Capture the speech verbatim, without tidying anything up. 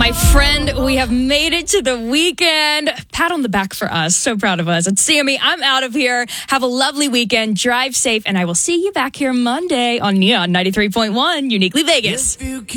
my friend. We have made it to the weekend. Pat on the back for us. So proud of us. It's Sammy. I'm out of here. Have a lovely weekend. Drive safe, and I will see you back here Monday on Neon ninety-three point one, Uniquely Vegas.